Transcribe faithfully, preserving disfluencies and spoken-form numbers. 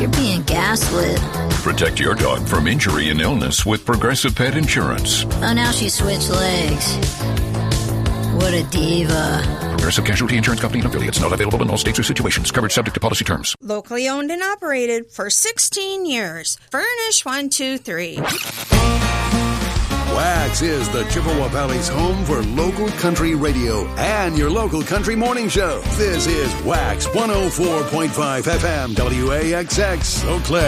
you're being gaslit. Protect your dog from injury and illness with Progressive Pet Insurance. Oh, now she switched legs. What a diva. Progressive Casualty Insurance Company and affiliates. Not available in all states or situations. Coverage subject to policy terms. Locally owned and operated for sixteen years. Furnish one two three. Wax is the Chippewa Valley's home for local country radio and your local country morning show. This is Wax one oh four point five F M W A X X Eau Claire.